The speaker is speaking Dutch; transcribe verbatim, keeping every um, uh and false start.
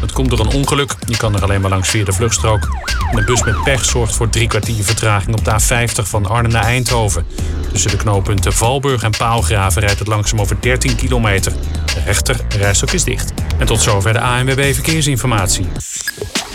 Het komt door een ongeluk. Je kan er alleen maar langs via de vluchtstrook. En een bus met pech zorgt voor drie kwartier vertraging op de A vijftig van Arnhem naar Eindhoven. Tussen de knooppunten Valburg en Paalgraven rijdt het langzaam over dertien kilometer. De rechter rijstok is dicht. En tot zover de A N W B Verkeersinformatie.